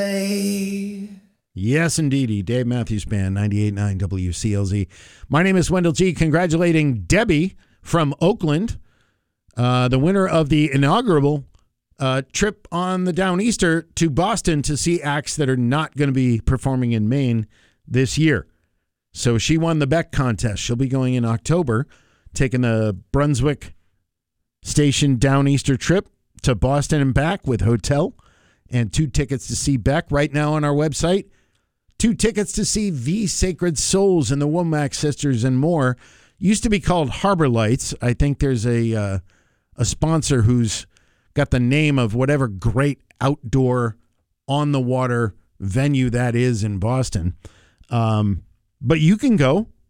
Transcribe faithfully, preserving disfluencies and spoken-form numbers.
Yes, indeedy. Dave Matthews Band, ninety-eight point nine W C L Z. My name is Wendell G. Congratulating Debbie from Oakland, uh, the winner of the inaugural uh, trip on the Downeaster to Boston to see acts that are not going to be performing in Maine this year. So she won the Beck contest. She'll be going in October, taking the Brunswick Station Downeaster trip to Boston and back with hotel and two tickets to see Beck right now on our website. Two tickets to see The Sacred Souls and the Womack Sisters and more. Used to be called Harbor Lights. I think there's a uh, a sponsor who's got the name of whatever great outdoor on the water venue that is in Boston. Um, but you can go